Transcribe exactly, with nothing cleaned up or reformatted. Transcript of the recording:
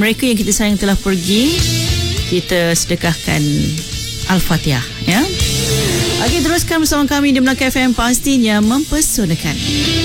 mereka yang kita sayang telah pergi, kita sedekahkan Al-Fatihah, ya. Okey, teruskan bersama kami di Melaka F M, pastinya mempesonakan.